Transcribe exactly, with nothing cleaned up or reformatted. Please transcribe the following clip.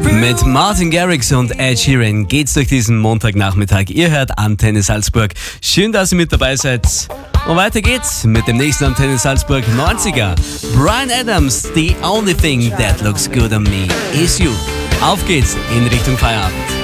Mit Martin Garrix und Ed Sheeran geht's durch diesen Montagnachmittag. Ihr hört Antenne Salzburg. Schön, dass ihr mit dabei seid. Und weiter geht's mit dem nächsten Antenne Salzburg neunziger. Bryan Adams, The Only Thing That Looks Good on Me Is You. Auf geht's in Richtung Feierabend.